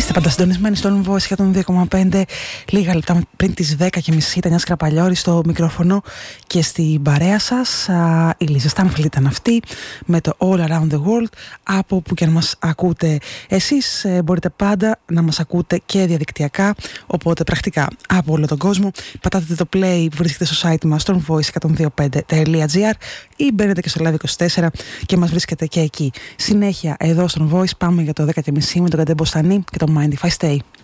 Είστε πάντα συντονισμένοι στον Voice για τον 2,5. Λίγα λεπτά πριν τις 10:30 ήταν μια Σκραπαλιώρη στο μικρόφωνο και στην παρέα σας. Η Λίζα Στάνφιλ ήταν αυτή με το All Around the World. Από που και αν μας ακούτε εσείς, μπορείτε πάντα να μας ακούτε και διαδικτυακά. Οπότε πρακτικά από όλο τον κόσμο. Πατάτε το play που βρίσκεται στο site μας στον voice102.5.gr ή μπαίνετε και στο Live24 και μας βρίσκετε και εκεί. Συνέχεια εδώ στον Voice πάμε για το 10:30 με τον Καντέ Μποστανή και το Mind If I Stay.